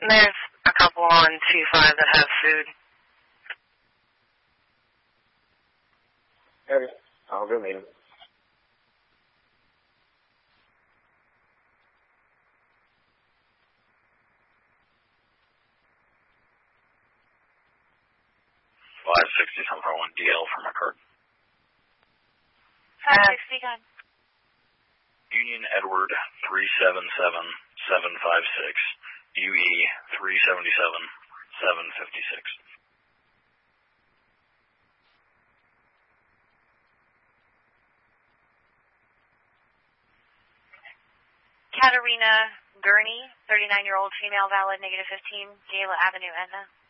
There's a couple on 2-5 that have food. Okay, I'll go meet him. 560 something 1 DL for my card. 560 gun. Union Edward 377756. UE 377756. Katarina Gurney, 39-year-old female, valid, -15, Gala Avenue, Etna.